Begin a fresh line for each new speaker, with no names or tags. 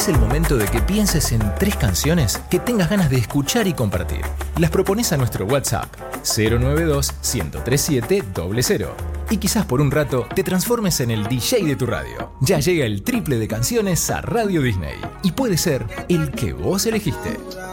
Es el momento de que pienses en 3 canciones que tengas ganas de escuchar y compartir. Las propones a nuestro WhatsApp 092-1037-00 y quizás por un rato te transformes en el DJ de tu radio. Ya llega el triple de canciones a Radio Disney y puede ser el que vos elegiste.